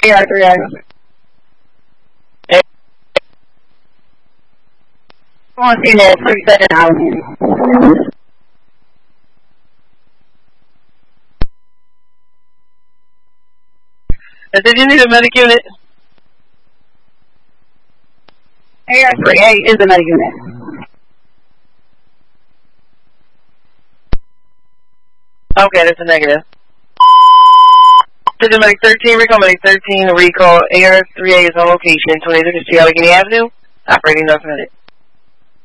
AR3A. I want to see that 32nd Avenue. Did you need a medic unit? AR3A is a medic unit. Okay, that's a negative. Division Medic 13, recall Medic 13, recall AR3A is on location, 26th Street, Allegheny Avenue, operating North Medic.